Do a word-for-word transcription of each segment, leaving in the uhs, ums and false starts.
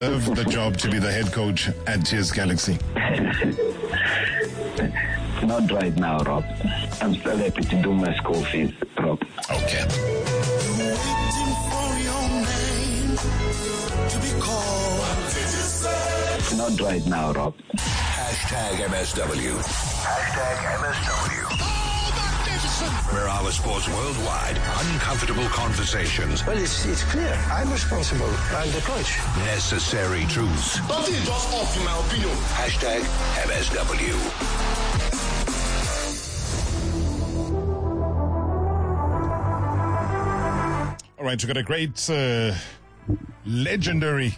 Of the job to be the head coach at Tears Galaxy? Not right now, Rob. I'm still happy to do my school fees, Rob. Okay. Waiting for your name to be called. Not right now, Rob. Hashtag M S W. Hashtag M S W. Mirala Sports Worldwide. Uncomfortable conversations. Well, it's, it's clear. I'm responsible. I'm the coach. Necessary truths. Nothing is just off, in my opinion. Hashtag M S W. All right, we've got a great, uh, legendary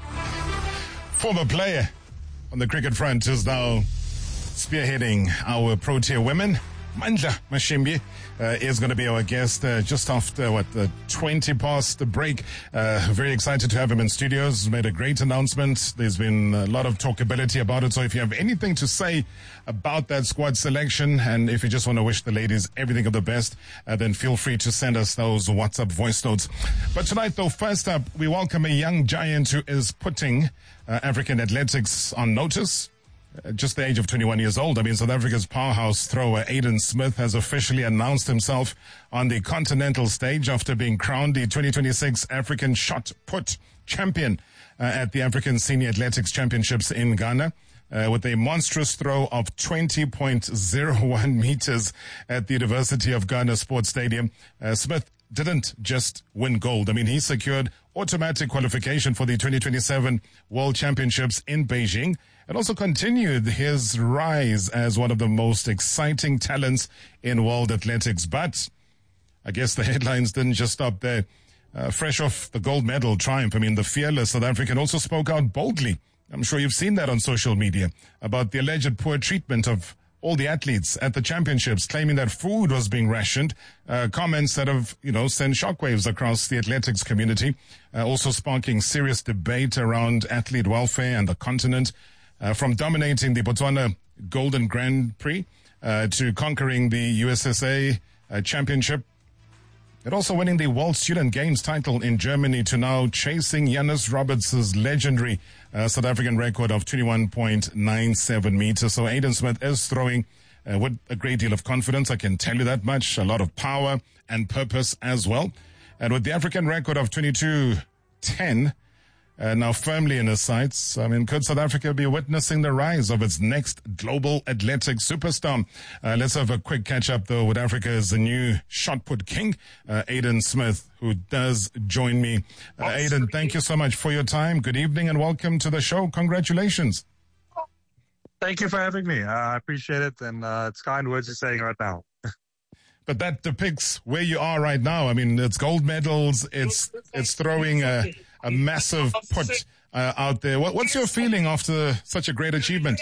former player on the cricket front who's now spearheading our Protea women. Mandla Mashimbi uh, is going to be our guest uh, just after, what, the twenty past the break. Uh, very excited to have him in studios. Made a great announcement. There's been a lot of talkability about it. So if you have anything to say about that squad selection, and if you just want to wish the ladies everything of the best, uh, then feel free to send us those WhatsApp voice notes. But tonight, though, first up, we welcome a young giant who is putting uh, African athletics on notice. Uh, just the age of twenty-one years old. I mean, South Africa's powerhouse thrower Aiden Smith has officially announced himself on the continental stage after being crowned the twenty twenty-six African Shot Put champion uh, at the African Senior Athletics Championships in Ghana. Uh, with a monstrous throw of twenty point oh one meters at the University of Ghana Sports Stadium, uh, Smith didn't just win gold. I mean, he secured automatic qualification for the twenty twenty-seven World Championships in Beijing, and also continued his rise as one of the most exciting talents in world athletics. But I guess the headlines didn't just stop there. Uh, fresh off the gold medal triumph, I mean, the fearless South African also spoke out boldly. I'm sure you've seen that on social media about the alleged poor treatment of all the athletes at the championships, claiming that food was being rationed, uh, comments that have, you know, sent shockwaves across the athletics community, uh, also sparking serious debate around athlete welfare and the continent, uh, from dominating the Botswana Golden Grand Prix uh, to conquering the U S S A uh, championship, and also winning the World Student Games title in Germany, to now chasing Giannis Roberts' legendary uh, South African record of twenty-one point nine seven meters. So Aiden Smith is throwing uh, with a great deal of confidence, I can tell you that much, a lot of power and purpose as well. And with the African record of twenty-two ten, Uh, now firmly in his sights, I mean, could South Africa be witnessing the rise of its next global athletic superstar? Uh, let's have a quick catch-up, though, with Africa's new shot put king, uh, Aiden Smith, who does join me. Uh, Aiden, thank you so much for your time. Good evening and welcome to the show. Congratulations. Thank you for having me. Uh, I appreciate it, and uh, it's kind words you're saying right now. But that depicts where you are right now. I mean, it's gold medals. It's it's throwing a, a massive put uh, out there. What, what's your feeling after such a great achievement?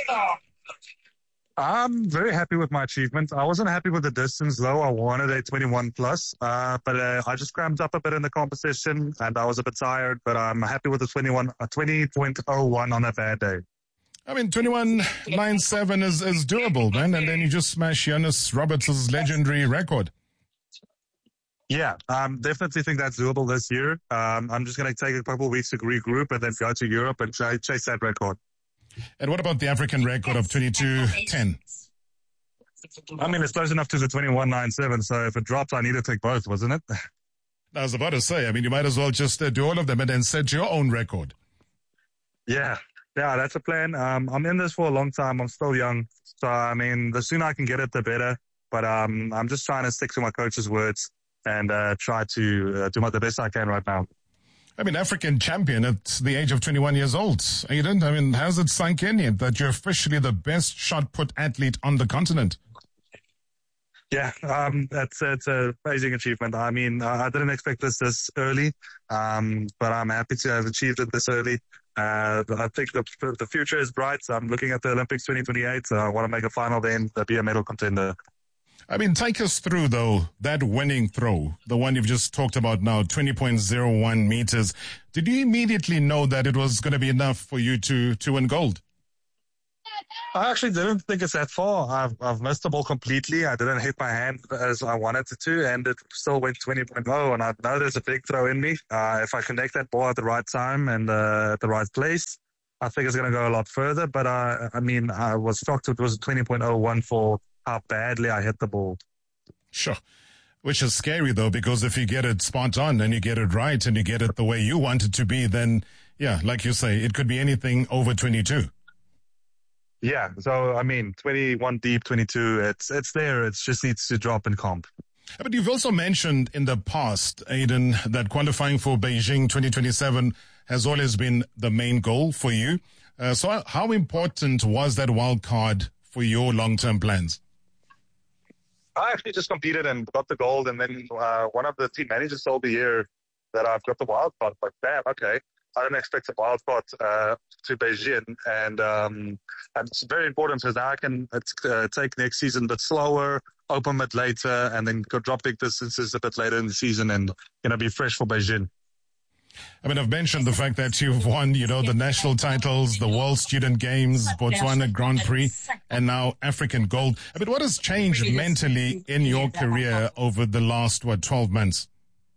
I'm very happy with my achievement. I wasn't happy with the distance, though. I wanted a twenty-one plus, uh, but uh, I just cramped up a bit in the competition, and I was a bit tired. But I'm happy with the twenty-one, uh, twenty point oh one on a bad day. I mean, twenty-one ninety-seven is, is doable, man. And then you just smash Giannis Roberts' legendary record. Yeah, um, definitely think that's doable this year. Um, I'm just going to take a couple of weeks to regroup and then go to Europe and try chase that record. And what about the African record of twenty-two ten? I mean, it's close enough to the twenty-one ninety-seven, so if it drops, I need to take both, wasn't it? I was about to say, I mean, you might as well just uh, do all of them and then set your own record. Yeah. Yeah, that's a plan. Um, I'm in this for a long time. I'm still young. So, I mean, the sooner I can get it, the better. But um, I'm just trying to stick to my coach's words and uh, try to uh, do my, the best I can right now. I mean, African champion at the age of twenty-one years old. Aiden, I mean, has it sunk in yet that you're officially the best shot put athlete on the continent? Yeah, um, that's it's an amazing achievement. I mean, I didn't expect this this early, um, but I'm happy to have achieved it this early. Uh, I think the the future is bright. So I'm looking at the Olympics twenty twenty-eight. So I want to make a final then, be a medal contender. I mean, take us through, though, that winning throw, the one you've just talked about now, twenty point oh one meters. Did you immediately know that it was going to be enough for you to, to win gold? I actually didn't think it's that far. I've, I've missed the ball completely. I didn't hit my hand as I wanted it to, and it still went twenty point oh, and I know there's a big throw in me. Uh, if I connect that ball at the right time and uh, at the right place, I think it's going to go a lot further. But, uh, I mean, I was shocked it was twenty point oh one for how badly I hit the ball. Sure. Which is scary, though, because if you get it spot on and you get it right and you get it the way you want it to be, then, yeah, like you say, it could be anything over twenty-two. Yeah, so, I mean, twenty-one deep, twenty-two, it's it's there. It just needs to drop in comp. But you've also mentioned in the past, Aiden, that qualifying for Beijing twenty twenty-seven has always been the main goal for you. Uh, so how important was that wild card for your long-term plans? I actually just competed and got the gold, and then uh, one of the team managers told me here that I've got the wild card. Like, damn, okay. I didn't expect a wild card uh, to Beijing, and, um, and it's very important because now I can uh, take next season a bit slower, open a bit later, and then go drop big distances a bit later in the season and, you know, be fresh for Beijing. I mean, I've mentioned the fact that you've won, you know, the national titles, the World Student Games, Botswana Grand Prix, and now African Gold. I mean, what has changed mentally in your career over the last, what, twelve months?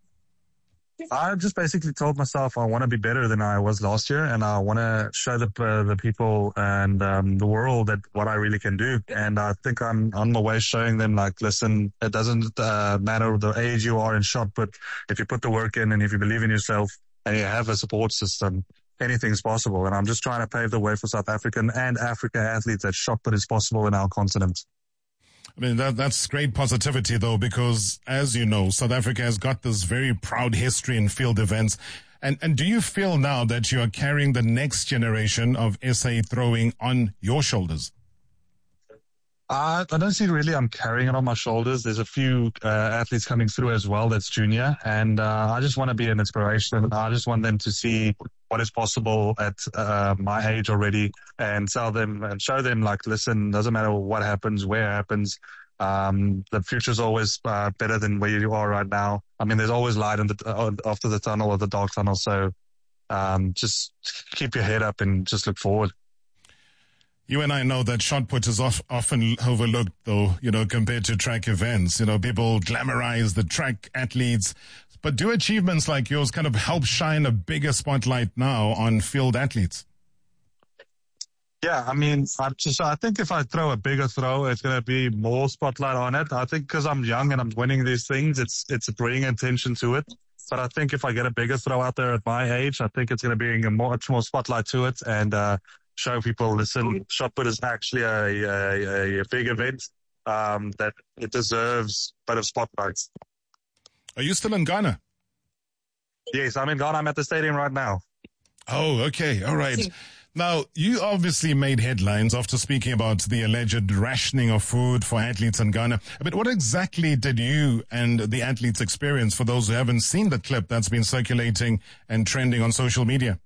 I just basically told myself I want to be better than I was last year, and I want to show the uh, the people and um, the world that what I really can do. And I think I'm on my way showing them, like, listen, it doesn't uh, matter the age you are in shot put. If you put the work in and if you believe in yourself and you have a support system, anything's possible. And I'm just trying to pave the way for South African and Africa athletes that shot put is possible in our continent. I mean, that that's great positivity, though, because, as you know, South Africa has got this very proud history in field events. And and do you feel now that you are carrying the next generation of S A throwing on your shoulders? Uh, I don't see really I'm carrying it on my shoulders. There's a few uh, athletes coming through as well that's junior, and uh, I just want to be an inspiration. I just want them to see what is possible at uh, my age already and tell them and show them, like, listen, doesn't matter what happens, where it happens. Um, the future's always uh, better than where you are right now. I mean, there's always light in the, uh, after the tunnel or the dark tunnel. So um, just keep your head up and just look forward. You and I know that shot put is off, often overlooked, though, you know, compared to track events. You know, people glamorize the track athletes. But do achievements like yours kind of help shine a bigger spotlight now on field athletes? Yeah, I mean, I just I think if I throw a bigger throw, it's going to be more spotlight on it. I think because I'm young and I'm winning these things, it's it's bringing attention to it. But I think if I get a bigger throw out there at my age, I think it's going to bring a much more spotlight to it and uh, show people, listen, shot put is actually a, a, a big event um, that it deserves a bit of spotlight. Are you still in Ghana? Yes, I'm in Ghana. I'm at the stadium right now. Oh, okay. All right. Now, you obviously made headlines after speaking about the alleged rationing of food for athletes in Ghana. But what exactly did you and the athletes experience, for those who haven't seen the clip that's been circulating and trending on social media?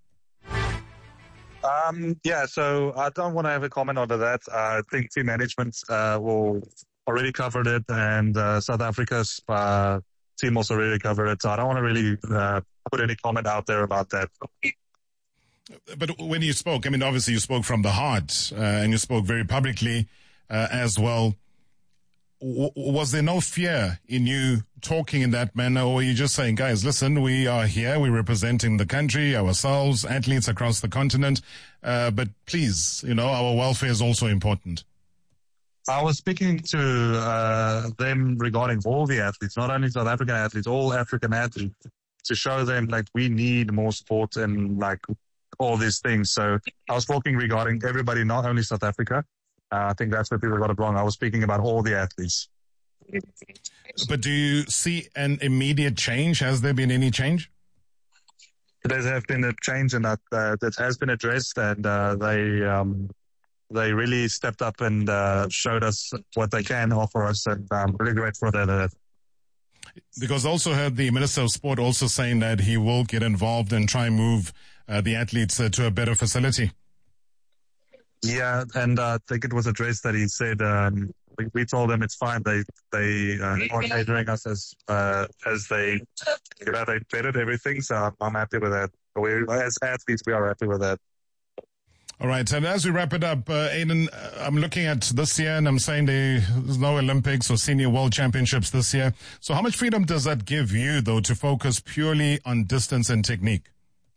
Um, yeah, so I don't want to have a comment over that. I think team management uh, will already covered it, and uh, South Africa's uh, team also already covered it. So I don't want to really uh, put any comment out there about that. But when you spoke, I mean, obviously you spoke from the heart, uh, and you spoke very publicly uh, as well. W- was there no fear in you talking in that manner, or were you just saying, guys, listen, we are here, we're representing the country, ourselves, athletes across the continent, uh, but please, you know, our welfare is also important? I was speaking to uh, them regarding all the athletes, not only South African athletes, all African athletes, to show them, like, we need more sport and, like, all these things. So I was talking regarding everybody, not only South Africa. Uh, I think that's where people got it wrong. I was speaking about all the athletes. But do you see an immediate change? Has there been any change? There has been a change, and that uh, that has been addressed, and uh, they um, they really stepped up and uh, showed us what they can offer us, and I'm really grateful for that. Because I also heard the Minister of Sport also saying that he will get involved and try and move uh, the athletes uh, to a better facility. Yeah, and uh, I think it was addressed that he said um, we, we told them it's fine. They they uh, are catering us as uh, as they you know they vetted everything. So I'm, I'm happy with that. We, as athletes, we are happy with that. All right, and as we wrap it up, uh, Aiden, uh, I'm looking at this year and I'm saying there's no Olympics or Senior World Championships this year. So how much freedom does that give you, though, to focus purely on distance and technique?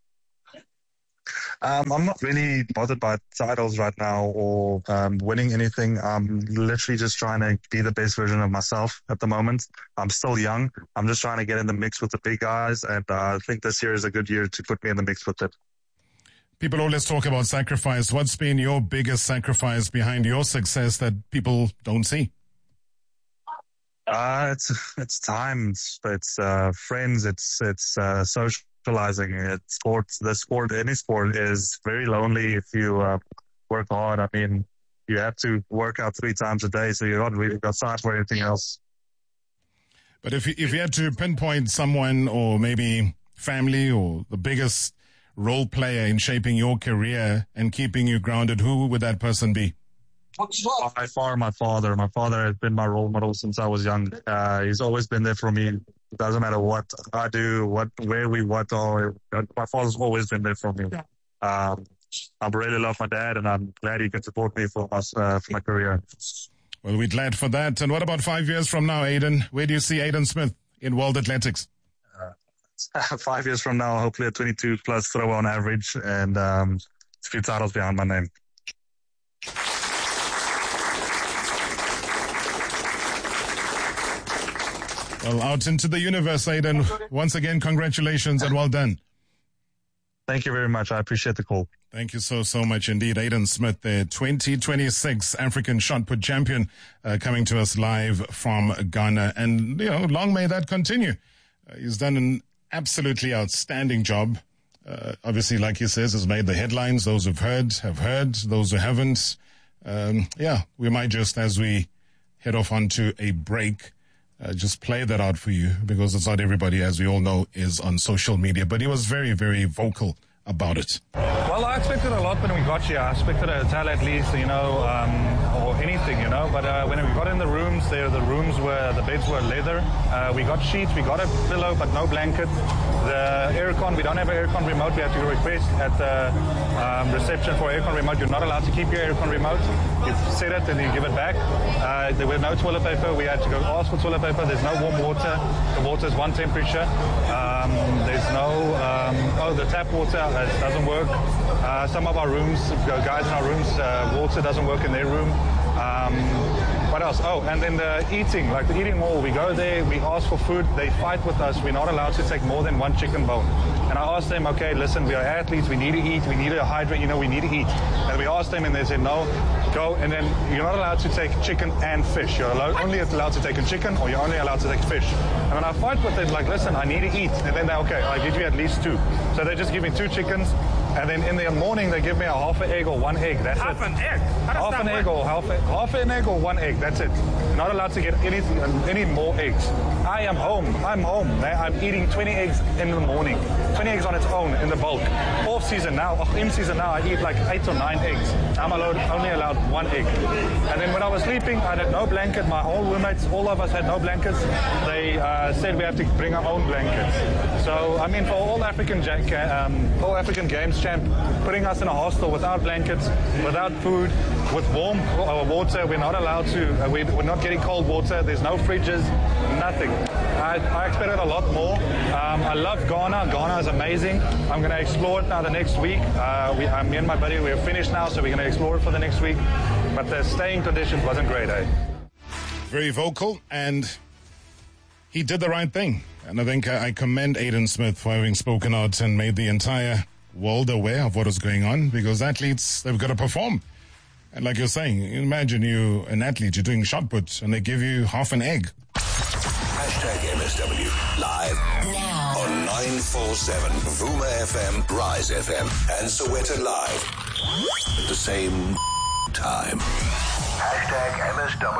Um, I'm not really bothered by titles right now or um, winning anything. I'm literally just trying to be the best version of myself at the moment. I'm still young. I'm just trying to get in the mix with the big guys, and uh, I think this year is a good year to put me in the mix with it. People always talk about sacrifice. What's been your biggest sacrifice behind your success that people don't see? Uh, it's it's time. It's, it's uh, friends. It's it's uh, socializing. It's sports. The sport, any sport, is very lonely if you uh, work hard. I mean, you have to work out three times a day, so you're not really got time for anything else. But if you, if you had to pinpoint someone or maybe family or the biggest role player in shaping your career and keeping you grounded, who would that person be? By far, my father. My father has been my role model since I was young. Uh, he's always been there for me. It doesn't matter what I do, what, where we, what, or my father's always been there for me. Um, I really love my dad, and I'm glad he can support me for us, uh, for my career. Well, we're glad for that. And what about five years from now, Aiden? Where do you see Aiden Smith in world athletics? Five years from now, hopefully a twenty-two plus throw on average, and um, a few titles behind my name. Well, out into the universe, Aiden. Once again, congratulations and well done. Thank you very much. I appreciate the call. Thank you so, so much indeed. Aiden Smith, the twenty twenty-six African shot put champion, uh, coming to us live from Ghana. And, you know, long may that continue. Uh, he's done an absolutely outstanding job. Uh, obviously, like he says, has made the headlines. Those who've heard have heard. Those who haven't, um, yeah, we might just, as we head off onto a break, uh, just play that out for you, because it's not everybody, as we all know, is on social media. But he was very, very vocal about it. Well, I expected a lot when we got here. I expected a hotel at least, you know, um, or anything, you know. But uh, when we got in the rooms, there the rooms were, the beds were leather. Uh, we got sheets, we got a pillow, but no blanket. The aircon, we don't have an aircon remote. We have to request at the um, reception for aircon remote. You're not allowed to keep your aircon remote. You set it and you give it back. Uh, there were no toilet paper. We had to go ask for toilet paper. There's no warm water. The water is one temperature. Um, there's no, um, oh, the tap water uh, doesn't work. Uh, some of our rooms, guys in our rooms, uh, water doesn't work in their room. Um, what else? Oh, and then the eating, like the eating hall. We go there, we ask for food. They fight with us. We're not allowed to take more than one chicken bone. And I asked them, okay, listen, we are athletes. We need to eat. We need to hydrate. You know, we need to eat. And we asked them, and they said, no, go. And then you're not allowed to take chicken and fish. You're allowed, only allowed to take a chicken, or you're only allowed to take fish. And when I fight with them, like, listen, I need to eat. And then they, okay, I'll give you at least two. So they just give me two chickens. And then in the morning, they give me a half an egg or one egg. That's half it. an egg? How does half that an work? egg or half, a, half an egg or one egg. That's it. Not allowed to get any any more eggs. I am home. I'm home. I'm eating twenty eggs in the morning. twenty eggs on its own in the bulk. Off season now, in season now, I eat like eight or nine eggs. I'm allowed, only allowed one egg. And then when I was sleeping, I had no blanket. My whole roommates, all of us had no blankets. They uh, said we have to bring our own blankets. So I mean, for all African um, all African Games champ, putting us in a hostel without blankets, without food, with warm water. We're not allowed to, uh, we, we're not getting cold water. There's no fridges, nothing. I, I expected a lot more. Um, I love Ghana. Ghana is amazing. I'm going to explore it now the next week. Uh, we, uh, me and my buddy, we're finished now, so we're going to explore it for the next week. But the staying conditions wasn't great, eh? Very vocal, and he did the right thing. And I think I commend Aiden Smith for having spoken out and made the entire world aware of what is going on, because athletes, they've got to perform. And like you're saying, imagine you're an athlete, you're doing shot put, and they give you half an egg. Hashtag M S W live now on nine forty-seven Vuma F M, Rise F M, and Soweto Live at the same time. Hashtag M S W.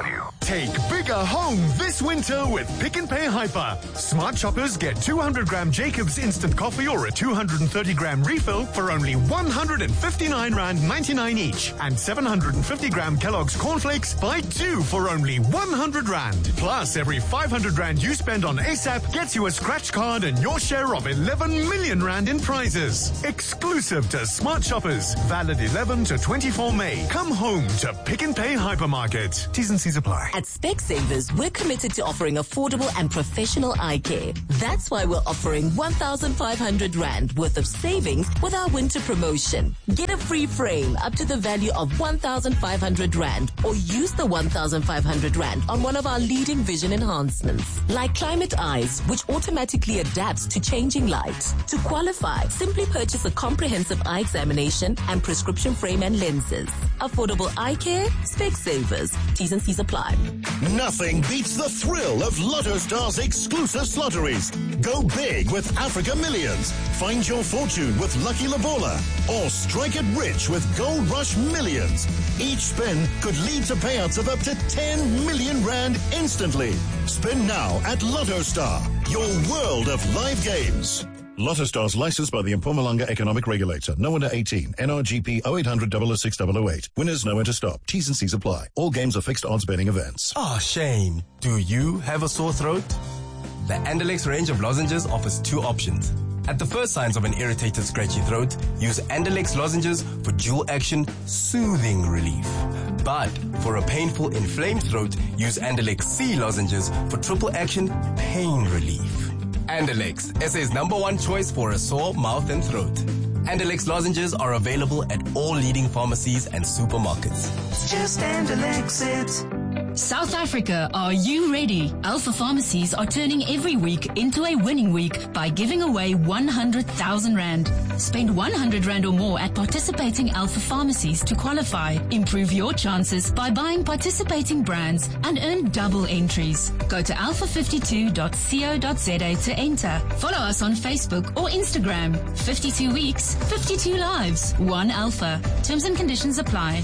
Take bigger home this winter with Pick and Pay Hyper. Smart shoppers get two hundred gram Jacobs instant coffee or a two hundred thirty gram refill for only one hundred fifty-nine rand ninety-nine each. And seven hundred fifty gram Kellogg's cornflakes, buy two for only one hundred rand. Plus, every five hundred rand you spend on ASAP gets you a scratch card and your share of eleven million rand in prizes. Exclusive to smart shoppers. Valid eleven to twenty-four May. Come home to Pick and Pay Hypermarket. T's and C's apply. At Specsavers, we're committed to offering affordable and professional eye care. That's why we're offering one thousand five hundred rand worth of savings with our winter promotion. Get a free frame up to the value of one thousand five hundred rand or use the one thousand five hundred rand on one of our leading vision enhancements, like Climate Eyes, which automatically adapts to changing light. To qualify, simply purchase a comprehensive eye examination and prescription frame and lenses. Affordable eye care, Specsavers. T's and C's apply. Nothing beats the thrill of Lotto Star's exclusive lotteries. Go big with Africa Millions. Find your fortune with Lucky Labola. Or strike it rich with Gold Rush Millions. Each spin could lead to payouts of up to ten million rand instantly. Spin now at Lotto Star, your world of live games. Lotto Stars licensed by the Mpumalanga Economic Regulator. No under eighteen. N R G P oh eight hundred, double oh six, double oh eight. Winners nowhere to stop. T's and C's apply. All games are fixed odds betting events. Oh, Shane. Do you have a sore throat? The Andalex range of lozenges offers two options. At the first signs of an irritated, scratchy throat, use Andalex lozenges for dual action, soothing relief. But for a painful, inflamed throat, use Andalex C lozenges for triple action, pain relief. Andalex, S A's number one choice for a sore mouth and throat. Andalex lozenges are available at all leading pharmacies and supermarkets. Just Andalex it. South Africa, are you ready? Alpha Pharmacies are turning every week into a winning week by giving away one hundred thousand rand. Spend one hundred rand or more at participating Alpha Pharmacies to qualify. Improve your chances by buying participating brands and earn double entries. Go to alpha fifty-two dot co dot za to enter. Follow us on Facebook or Instagram. fifty-two weeks, fifty-two lives, one Alpha. Terms and conditions apply.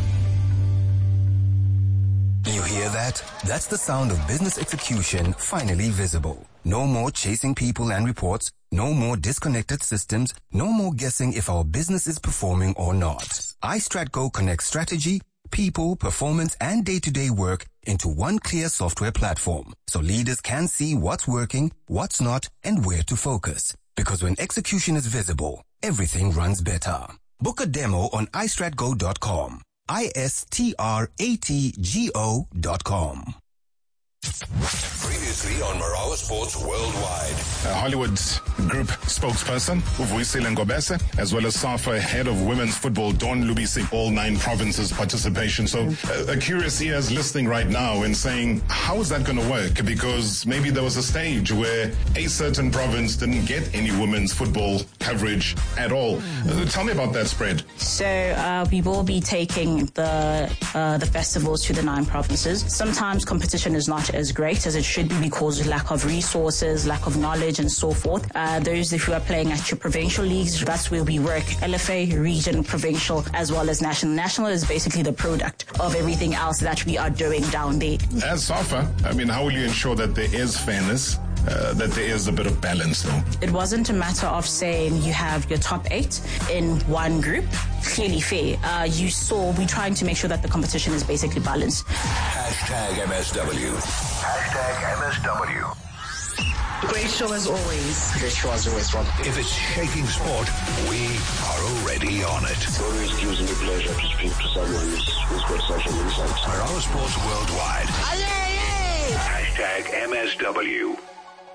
You hear that? That's the sound of business execution finally visible. No more chasing people and reports. No more disconnected systems. No more guessing if our business is performing or not. iStratGo connects strategy, people, performance, and day-to-day work into one clear software platform. So leaders can see what's working, what's not, and where to focus. Because when execution is visible, everything runs better. Book a demo on i strat go dot com. I S T R A T G O dot com. Previously on Marawa Sports Worldwide. Uh, Hollywood Group spokesperson Uvuyisile Ngobese, as well as SAFA head of women's football Dawn Lubisi, all nine provinces participation. So uh, a curious ear is listening right now and saying, how is that going to work? Because maybe there was a stage where a certain province didn't get any women's football coverage at all. Uh, tell me about that spread. So uh, we will be taking the uh, the festivals to the nine provinces. Sometimes competition is not as great as it should be because of lack of resources, lack of knowledge, and so forth. Uh, those if you are playing at your provincial leagues, that's where we work. L F A, region, provincial, as well as national. National is basically the product of everything else that we are doing down there. As SAFA, I mean, how will you ensure that there is fairness? Uh, that there is a bit of balance, though? It wasn't a matter of saying you have your top eight in one group. Clearly fair. Uh, you saw we're trying to make sure that the competition is basically balanced. Hashtag M S W. Hashtag M S W. Great show as always. Great show as always, Rob. If it's shaking sport, we are already on it. It always gives me pleasure to speak to someone who's, who's got such an insight. Marawa Sports Worldwide. Aye, aye, aye. Hashtag M S W.